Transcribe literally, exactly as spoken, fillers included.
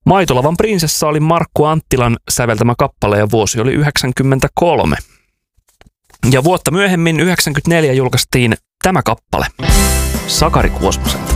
Maitolavan prinsessa oli Markku Anttilan säveltämä kappale ja vuosi oli yhdeksänkymmentäkolme. Ja vuotta myöhemmin yhdeksänkymmentäneljä julkaistiin tämä kappale Sakari Kuosmoselta.